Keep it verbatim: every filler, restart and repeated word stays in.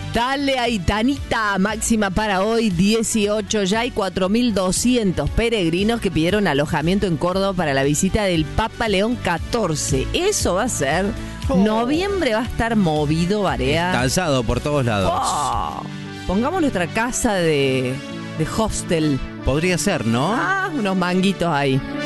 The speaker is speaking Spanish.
Dale ahí, Tanita, máxima para hoy dieciocho. Ya hay cuatro mil doscientos peregrinos que pidieron alojamiento en Córdoba para la visita del Papa León catorce. Eso va a ser... Oh. Noviembre va a estar movido, Barea. Talzado por todos lados. Oh. Pongamos nuestra casa de, de hostel. Podría ser, ¿no? Ah, unos manguitos ahí.